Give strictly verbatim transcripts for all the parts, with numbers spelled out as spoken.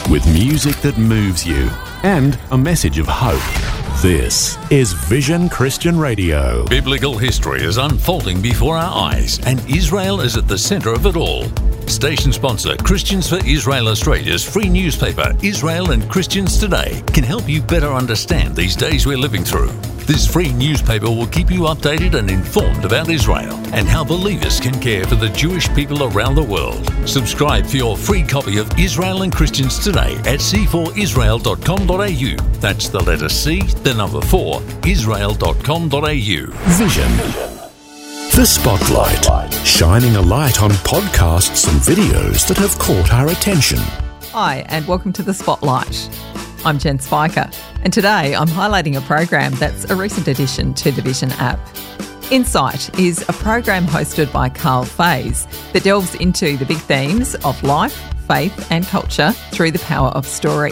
with music that moves you and a message of hope. This is Vision Christian Radio. Biblical history is unfolding before our eyes, and Israel is at the centre of it all. Station sponsor Christians for Israel Australia's free newspaper, Israel and Christians Today, can help you better understand these days we're living through. This free newspaper will keep you updated and informed about Israel and how believers can care for the Jewish people around the world. Subscribe for your free copy of Israel and Christians Today at c four israel dot com dot a u. That's the letter C, the number four, israel dot com dot a u. Vision. The Spotlight, shining a light on podcasts and videos that have caught our attention. Hi, and welcome to The Spotlight. I'm Jen Spiker, and today I'm highlighting a program that's a recent addition to the Vision app. Insight is a program hosted by Carl Faze that delves into the big themes of life, faith and culture through the power of story.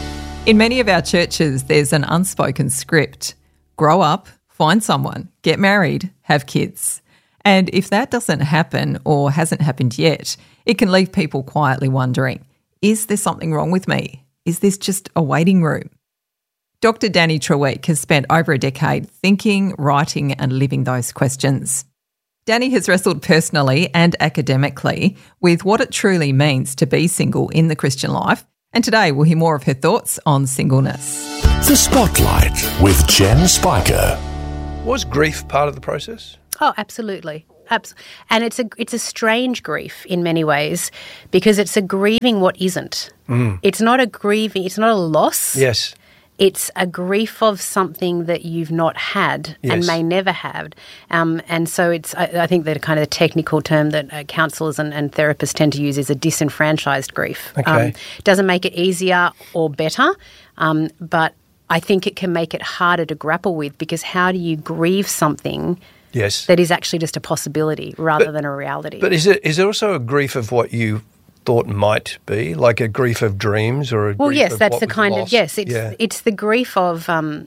In many of our churches, there's an unspoken script. Grow up, find someone, get married, have kids. And if that doesn't happen or hasn't happened yet, it can leave people quietly wondering, is there something wrong with me? Is this just a waiting room? Doctor Danny Treweek has spent over a decade thinking, writing and living those questions. Danny has wrestled personally and academically with what it truly means to be single in the Christian life, and today we'll hear more of her thoughts on singleness. The Spotlight with Jen Spiker. Was grief part of the process? Oh, absolutely. Abs- and it's a it's a strange grief in many ways because it's a grieving what isn't. Mm. It's not a grieving, it's not a loss. Yes. It's a grief of something that you've not had yes. and may never have. Um, and so it's, I, I think that kind of the technical term that uh, counsellors and, and therapists tend to use is a disenfranchised grief. Okay. Um, doesn't make it easier or better, um, but I think it can make it harder to grapple with because how do you grieve something yes. that is actually just a possibility rather but, than a reality? But is it is there also a grief of what you thought might be, like a grief of dreams or a well, grief yes, of that's what the was kind lost? of yes. It's yeah. it's the grief of um,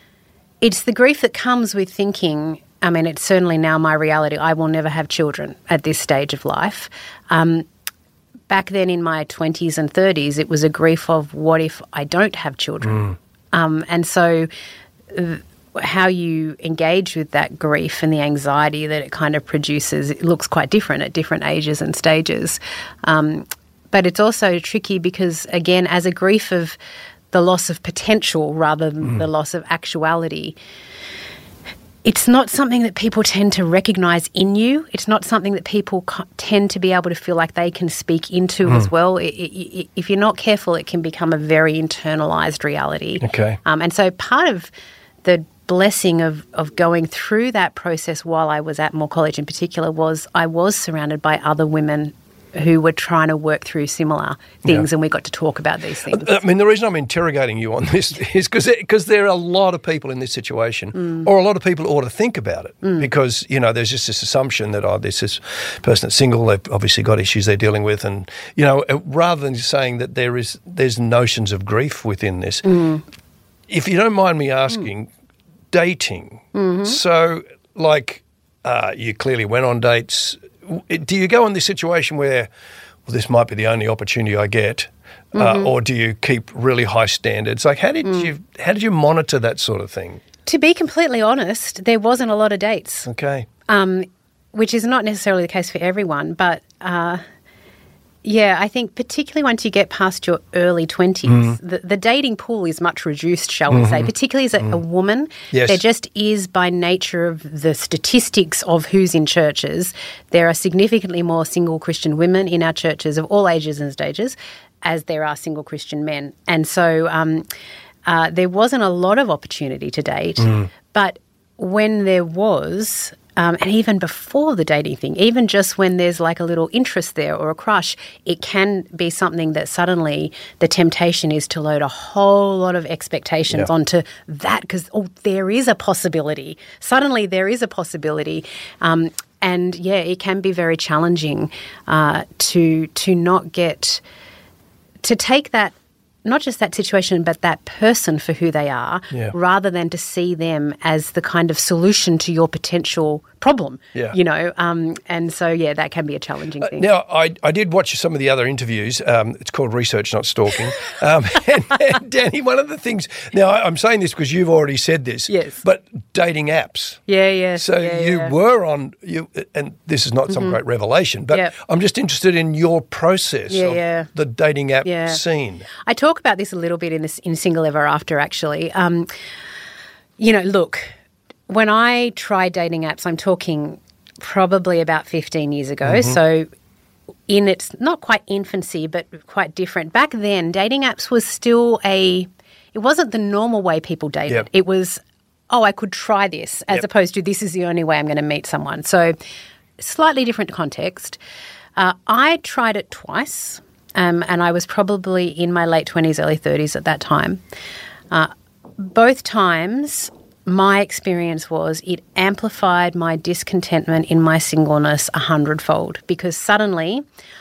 it's the grief that comes with thinking. I mean, it's certainly now my reality. I will never have children at this stage of life. Um, back then, in my twenties and thirties, it was a grief of what if I don't have children, mm. um, and so. Uh, how you engage with that grief and the anxiety that it kind of produces, it looks quite different at different ages and stages. Um, but it's also tricky because, again, as a grief of the loss of potential rather than mm. the loss of actuality, it's not something that people tend to recognise in you. It's not something that people co- tend to be able to feel like they can speak into mm. as well. It, it, it, if you're not careful, it can become a very internalised reality. Okay. Um, and so part of the blessing of, of going through that process while I was at Moore College in particular was I was surrounded by other women who were trying to work through similar things yeah. and we got to talk about these things. I mean, the reason I'm interrogating you on this is because because there are a lot of people in this situation mm. or a lot of people ought to think about it mm. because, you know, there's just this assumption that, oh, there's this person that's single, they've obviously got issues they're dealing with and, you know, rather than saying that there is there's notions of grief within this, mm. if you don't mind me asking, mm. dating. Mm-hmm. So, like, uh, you clearly went on dates. Do you go in this situation where, well, this might be the only opportunity I get, mm-hmm. uh, or do you keep really high standards? Like, how did mm. you how did you monitor that sort of thing? To be completely honest, there wasn't a lot of dates. Okay. Um, which is not necessarily the case for everyone, but. Uh, Yeah, I think particularly once you get past your early twenties, mm. the, the dating pool is much reduced, shall mm-hmm. we say, particularly as a, mm. a woman. Yes. There just is, by nature of the statistics of who's in churches, there are significantly more single Christian women in our churches of all ages and stages as there are single Christian men. And so um, uh, there wasn't a lot of opportunity to date, mm. but when there was... Um, and even before the dating thing, even just when there's like a little interest there or a crush, it can be something that suddenly the temptation is to load a whole lot of expectations yeah. onto that because, oh, there is a possibility. Suddenly there is a possibility. Um, and, yeah, it can be very challenging uh, to to not get – to take that not just that situation, but that person for who they are, Yeah. rather than to see them as the kind of solution to your potential problem. Yeah. You know, um, and so yeah, that can be a challenging thing. Now, I, I did watch some of the other interviews. Um, it's called Research, Not Stalking. Um, and, and Danny, one of the things, now I- I'm saying this because you've already said this, Yes. but dating apps. yeah, yeah. So yeah, you yeah. were on, you, and this is not some great revelation, but Yep. I'm just interested in your process Yeah, of yeah. the dating app Yeah. scene. I talk about this a little bit in this in Single Ever After, actually. Um, you know, look, when I tried dating apps, I'm talking probably about fifteen years ago. Mm-hmm. So in its not quite infancy, but quite different. Back then, dating apps was still a, it wasn't the normal way people dated. Yep. It was, oh, I could try this, as Yep. opposed to this is the only way I'm going to meet someone. So slightly different context. Uh, I tried it twice, um, and I was probably in my late twenties, early thirties at that time. Uh, both times, my experience was it amplified my discontentment in my singleness a hundredfold, because suddenly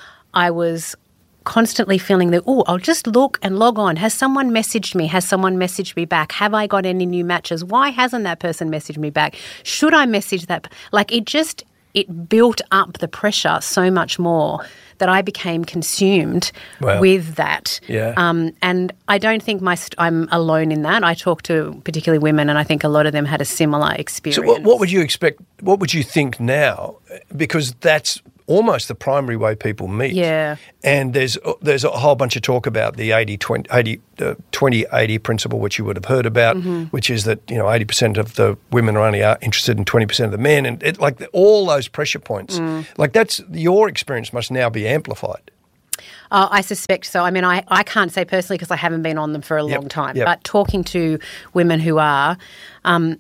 I was constantly feeling that, oh, I'll just look and log on. Has someone messaged me? Has someone messaged me back? Have I got any new matches? Why hasn't that person messaged me back? Should I message that? Like it just, it built up the pressure so much more that I became consumed Wow. with that. Yeah. Um, and I don't think my st- I'm alone in that. I talk to particularly women, and I think a lot of them had a similar experience. So what, what would you expect, what would you think now? Because that's almost the primary way people meet. Yeah. And there's there's a whole bunch of talk about the eighty twenty, eighty, uh, twenty eighty principle, which you would have heard about, Mm-hmm. which is that, you know, eighty percent of the women are only are interested in twenty percent of the men. And it, like the, all those pressure points, Mm. like that's, your experience must now be amplified. Uh, I suspect so. I mean, I, I can't say personally because I haven't been on them for a Yep, long time, yep. but talking to women who are, um,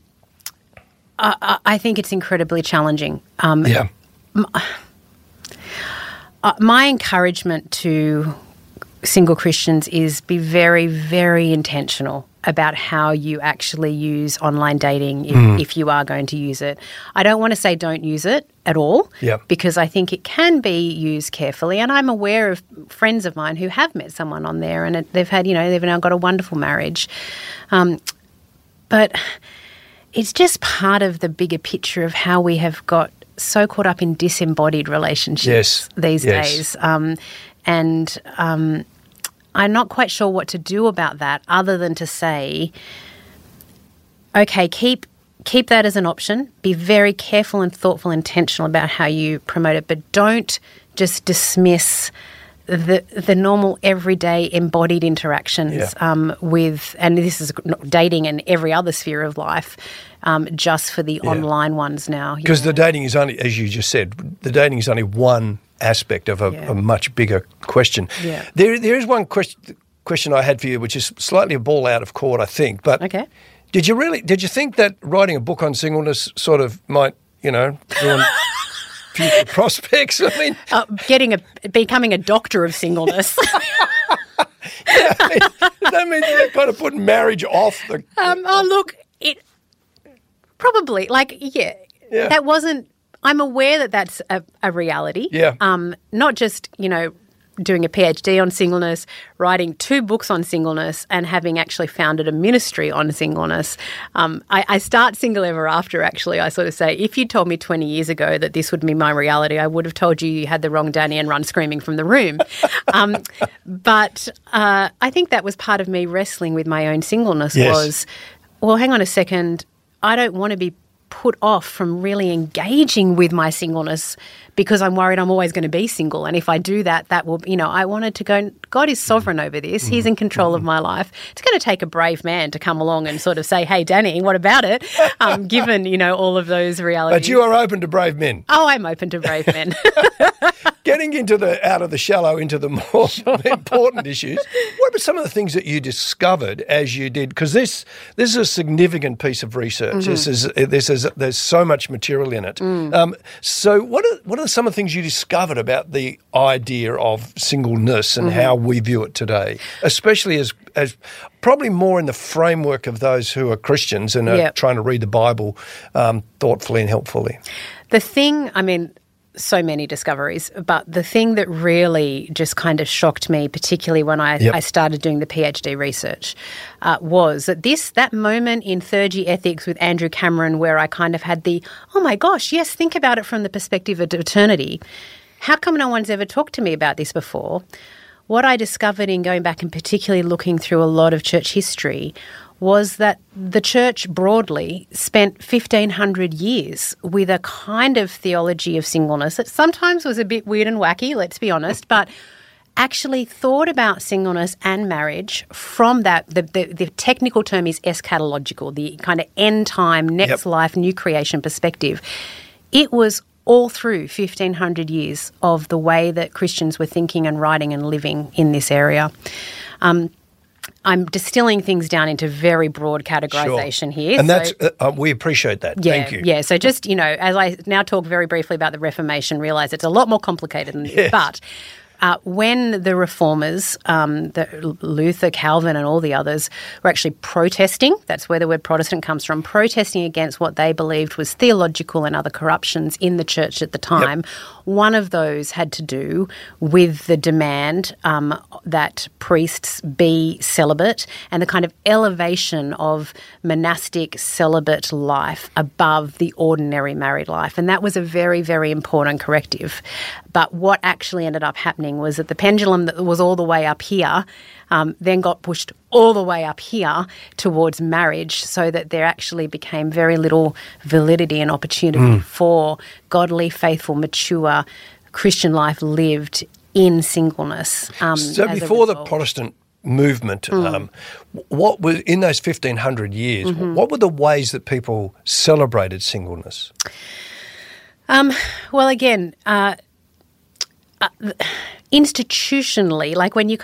I, I- I think it's incredibly challenging. Um, Yeah. uh, my encouragement to single Christians is be very, very intentional about how you actually use online dating if, Mm. if you are going to use it. I don't want to say don't use it at all, Yep. because I think it can be used carefully. And I'm aware of friends of mine who have met someone on there, and it, they've had, you know, they've now got a wonderful marriage. Um, but it's just part of the bigger picture of how we have got so caught up in disembodied relationships Yes, these yes. days. Um, and um, I'm not quite sure what to do about that, other than to say, okay, keep keep that as an option. Be very careful and thoughtful, intentional about how you promote it, but don't just dismiss the the normal everyday embodied interactions Yeah. um, with, and this is dating and every other sphere of life, um, just for the online ones now. Because the dating is only, as you just said, the dating is only one aspect of a, Yeah. a much bigger question. Yeah. There, there is one question question I had for you, which is slightly a ball out of court, I think. But Okay. did you really? Did you think that writing a book on singleness sort of might, you know, ruin future prospects? I mean, Uh, getting a becoming a doctor of singleness. that means you're kind of putting marriage off the. Um, oh, look, it probably, like, yeah, Yeah. that wasn't, I'm aware that that's a, a reality. Yeah. Um, not just, you know, doing a PhD on singleness, writing two books on singleness, and having actually founded a ministry on singleness. Um, I, I start Single Ever After, actually. I sort of say, if you told me twenty years ago that this would be my reality, I would have told you you had the wrong Danny and run screaming from the room. um, but uh, I think that was part of me wrestling with my own singleness. Yes. Was, well, hang on a second, I don't want to be put off from really engaging with my singleness because I'm worried I'm always going to be single. And if I do that, that will, you know, I wanted to go, God is sovereign over this. He's in control of my life. It's going to take a brave man to come along and sort of say, hey, Danny, what about it? Um, given, you know, all of those realities. But you are open to brave men. Oh, I'm open to brave men. Getting into the out of the shallow into the more important issues. What were some of the things that you discovered as you did? Because this this is a significant piece of research. Mm-hmm. This is this is there's so much material in it. Mm. Um, so what are what are some of the things you discovered about the idea of singleness and Mm-hmm. how we view it today, especially as as probably more in the framework of those who are Christians and are Yep. trying to read the Bible um, thoughtfully and helpfully. The thing, I mean, so many discoveries, but the thing that really just kind of shocked me, particularly when I, Yep. I started doing the PhD research, uh, was that this that moment in third year ethics with Andrew Cameron, where I kind of had the, oh my gosh, yes, think about it from the perspective of eternity. How come no one's ever talked to me about this before? What I discovered in going back and particularly looking through a lot of church history was that the church broadly spent fifteen hundred years with a kind of theology of singleness that sometimes was a bit weird and wacky, let's be honest, but actually thought about singleness and marriage from that, the, the, the technical term is eschatological, the kind of end time, next Yep. life, new creation perspective. It was all through fifteen hundred years of the way that Christians were thinking and writing and living in this area. Um, I'm distilling things down into very broad categorisation Sure. here. And so- that's uh, uh, we appreciate that. yeah, Thank you. Yeah, so just, you know, as I now talk very briefly about the Reformation, realise it's a lot more complicated than this. Yes. But uh, when the Reformers, um, the Luther, Calvin and all the others were actually protesting, that's where the word Protestant comes from, protesting against what they believed was theological and other corruptions in the church at the time, yep. One of those had to do with the demand um, that priests be celibate and the kind of elevation of monastic celibate life above the ordinary married life. And that was a very, very important corrective. But what actually ended up happening was that the pendulum that was all the way up here um, then got pushed all the way up here towards marriage, so that there actually became very little validity and opportunity mm. for godly, faithful, mature Christian life lived in singleness. Um, so before the Protestant movement, mm. um, what was in those fifteen hundred years, mm-hmm. what were the ways that people celebrated singleness? Um, well, again, uh, uh, institutionally, like when you